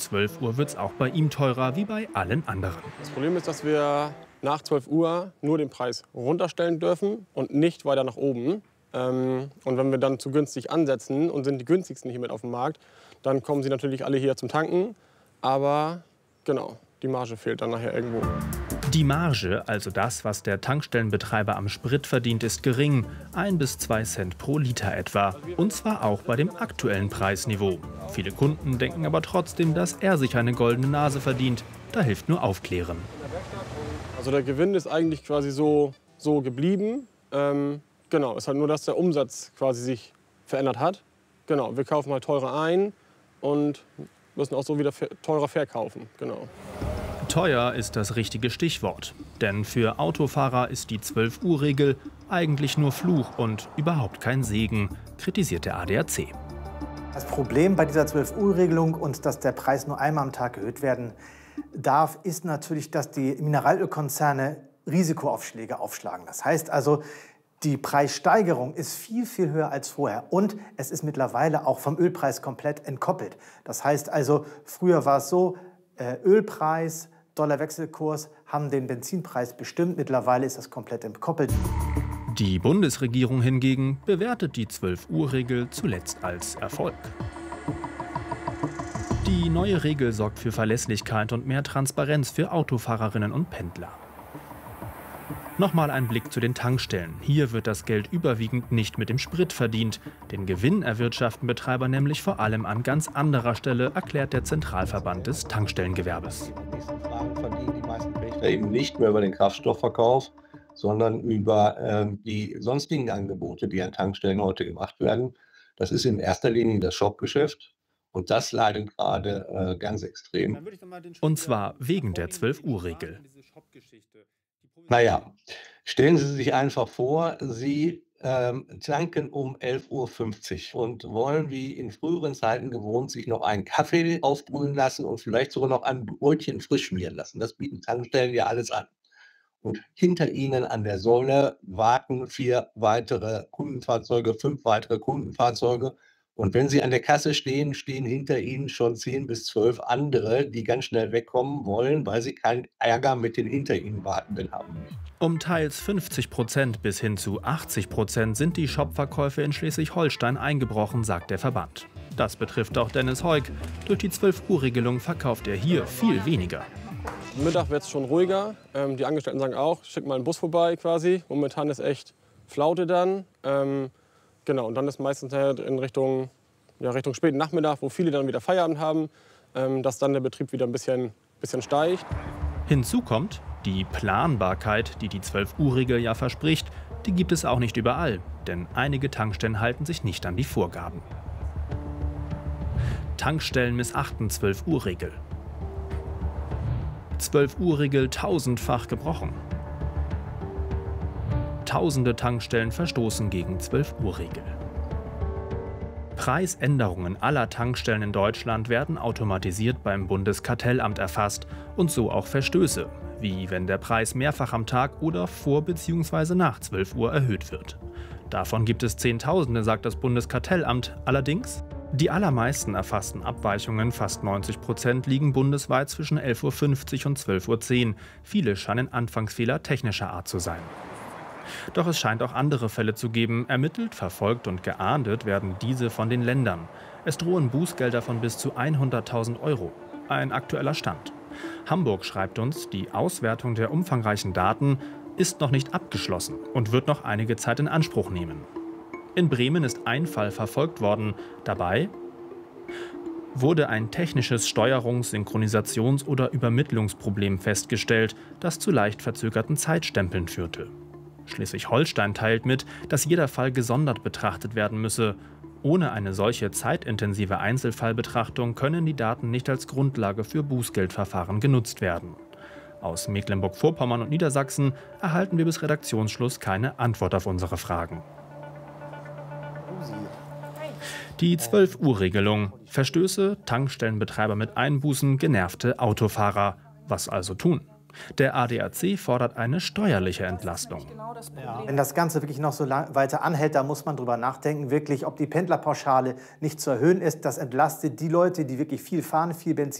12 Uhr wird es auch bei ihm teurer wie bei allen anderen. Das Problem ist, dass wir nach 12 Uhr nur den Preis runterstellen dürfen und nicht weiter nach oben. Und wenn wir dann zu günstig ansetzen und sind die günstigsten hier mit auf dem Markt, dann kommen sie natürlich alle hier zum Tanken. Aber genau, die Marge fehlt dann nachher irgendwo. Die Marge, also das, was der Tankstellenbetreiber am Sprit verdient, ist gering. 1 bis 2 Cent pro Liter etwa. Und zwar auch bei dem aktuellen Preisniveau. Viele Kunden denken aber trotzdem, dass er sich eine goldene Nase verdient. Da hilft nur Aufklären. Also der Gewinn ist eigentlich quasi so geblieben. Genau, ist halt nur, dass der Umsatz quasi sich verändert hat. Genau, wir kaufen halt teurer ein und müssen auch so wieder teurer verkaufen. Genau. Teuer ist das richtige Stichwort. Denn für Autofahrer ist die 12-Uhr-Regel eigentlich nur Fluch und überhaupt kein Segen, kritisiert der ADAC. Das Problem bei dieser 12-Uhr-Regelung und dass der Preis nur einmal am Tag erhöht werden darf, ist natürlich, dass die Mineralölkonzerne Risikoaufschläge aufschlagen. Das heißt also, die Preissteigerung ist viel, viel höher als vorher. Und es ist mittlerweile auch vom Ölpreis komplett entkoppelt. Das heißt also, früher war es so, Ölpreis, Dollarwechselkurs haben den Benzinpreis bestimmt. Mittlerweile ist das komplett entkoppelt. Die Bundesregierung hingegen bewertet die 12-Uhr-Regel zuletzt als Erfolg. Die neue Regel sorgt für Verlässlichkeit und mehr Transparenz für Autofahrerinnen und Pendler. Nochmal ein Blick zu den Tankstellen. Hier wird das Geld überwiegend nicht mit dem Sprit verdient. Den Gewinn erwirtschaften Betreiber nämlich vor allem an ganz anderer Stelle, erklärt der Zentralverband des Tankstellengewerbes. Eben nicht mehr über den Kraftstoffverkauf, sondern über die sonstigen Angebote, die an Tankstellen heute gemacht werden. Das ist in erster Linie das Shopgeschäft. Und das leidet gerade ganz extrem. Und zwar wegen der 12-Uhr-Regel. Naja, stellen Sie sich einfach vor, Sie tanken um 11:50 Uhr und wollen wie in früheren Zeiten gewohnt sich noch einen Kaffee aufbrühen lassen und vielleicht sogar noch ein Brötchen frisch schmieren lassen. Das bieten Tankstellen ja alles an. Und hinter Ihnen an der Säule warten 4 weitere Kundenfahrzeuge, 5 weitere Kundenfahrzeuge. Und wenn Sie an der Kasse stehen, stehen hinter Ihnen schon 10 bis 12 andere, die ganz schnell wegkommen wollen, weil sie keinen Ärger mit den hinter Ihnen Wartenden haben. Um teils 50% bis hin zu 80% sind die Shopverkäufe in Schleswig-Holstein eingebrochen, sagt der Verband. Das betrifft auch Dennis Heuk. Durch die 12-Uhr-Regelung verkauft er hier viel weniger. Mittag wird es schon ruhiger. Die Angestellten sagen auch, schick mal einen Bus vorbei quasi. Momentan ist echt Flaute dann. Genau, und dann ist meistens in Richtung späten Nachmittag, wo viele dann wieder Feierabend haben, dass dann der Betrieb wieder ein bisschen steigt. Hinzu kommt, die Planbarkeit, die die 12-Uhr-Regel ja verspricht, die gibt es auch nicht überall. Denn einige Tankstellen halten sich nicht an die Vorgaben. Tankstellen missachten 12-Uhr-Regel. 12-Uhr-Regel tausendfach gebrochen. Tausende Tankstellen verstoßen gegen 12-Uhr-Regel. Preisänderungen aller Tankstellen in Deutschland werden automatisiert beim Bundeskartellamt erfasst und so auch Verstöße, wie wenn der Preis mehrfach am Tag oder vor bzw. nach 12 Uhr erhöht wird. Davon gibt es Zehntausende, sagt das Bundeskartellamt. Allerdings, die allermeisten erfassten Abweichungen, fast 90%, liegen bundesweit zwischen 11:50 Uhr und 12:10 Uhr. Viele scheinen Anfangsfehler technischer Art zu sein. Doch es scheint auch andere Fälle zu geben. Ermittelt, verfolgt und geahndet werden diese von den Ländern. Es drohen Bußgelder von bis zu 100.000 Euro. Ein aktueller Stand. Hamburg schreibt uns, die Auswertung der umfangreichen Daten ist noch nicht abgeschlossen und wird noch einige Zeit in Anspruch nehmen. In Bremen ist ein Fall verfolgt worden. Dabei wurde ein technisches Steuerungs-, Synchronisations- oder Übermittlungsproblem festgestellt, das zu leicht verzögerten Zeitstempeln führte. Schleswig-Holstein teilt mit, dass jeder Fall gesondert betrachtet werden müsse. Ohne eine solche zeitintensive Einzelfallbetrachtung können die Daten nicht als Grundlage für Bußgeldverfahren genutzt werden. Aus Mecklenburg-Vorpommern und Niedersachsen erhalten wir bis Redaktionsschluss keine Antwort auf unsere Fragen. Die 12-Uhr-Regelung. Verstöße, Tankstellenbetreiber mit Einbußen, genervte Autofahrer. Was also tun? Der ADAC fordert eine steuerliche Entlastung. Wenn das Ganze wirklich noch so weiter anhält, da muss man drüber nachdenken, wirklich, ob die Pendlerpauschale nicht zu erhöhen ist. Das entlastet die Leute, die wirklich viel fahren, viel Benzin